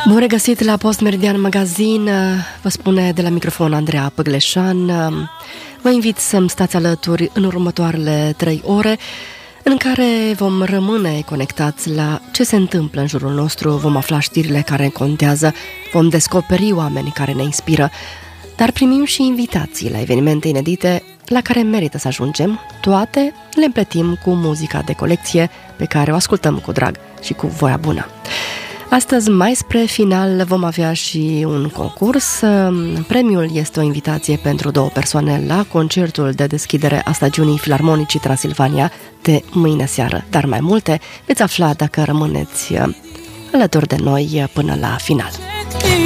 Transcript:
Bun regăsit la Post Meridian Magazin, vă spune de la microfon Andreea Păgleșan. Vă invit să-mi stați alături în următoarele 3 ore, în care vom rămâne conectați la ce se întâmplă în jurul nostru, vom afla știrile care contează, vom descoperi oameni care ne inspiră, dar primim și invitații la evenimente inedite la care merită să ajungem. Toate le împletim cu muzica de colecție pe care o ascultăm cu drag și cu voia bună. Astăzi, mai spre final, vom avea și un concurs. Premiul este o invitație pentru 2 persoane la concertul de deschidere a stagiunii Filarmonicii Transilvania de mâine seară. Dar mai multe veți afla dacă rămâneți alături de noi până la final.